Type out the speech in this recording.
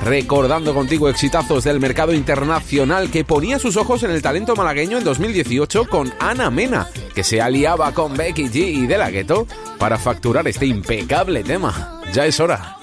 recordando contigo exitazos del mercado internacional que ponía sus ojos en el talento malagueño en 2018 con Ana Mena, que se aliaba con Becky G y De La Ghetto para facturar este impecable tema. Ya es hora.